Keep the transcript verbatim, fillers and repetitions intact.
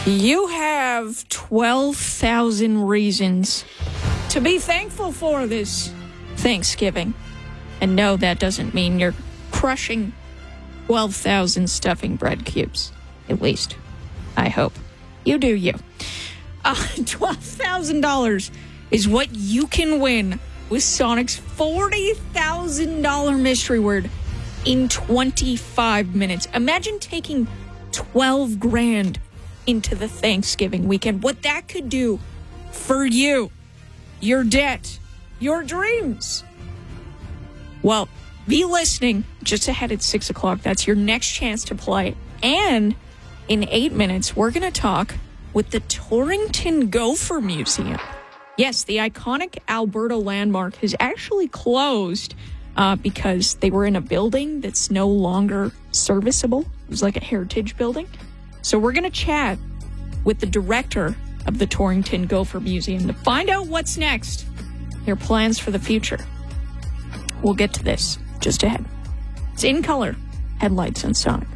You have twelve thousand reasons to be thankful for this Thanksgiving. And no, that doesn't mean you're crushing twelve thousand stuffing bread cubes. At least, I hope. You do you. Uh, twelve thousand dollars is what you can win with Sonic's forty thousand dollars mystery word in twenty-five minutes. Imagine taking twelve grand into the Thanksgiving weekend. What that could do for you, your debt, your dreams. Well, be listening just ahead at six o'clock. That's your next chance to play. And in eight minutes, we're going to talk with the Torrington Gopher Museum. Yes, the iconic Alberta landmark has actually closed uh, because they were in a building that's no longer serviceable. It was like a heritage building. So we're going to chat with the director of the Torrington Gopher Museum to find out what's next, their plans for the future. We'll get to this just ahead. It's In Color, Headlights on Sonic.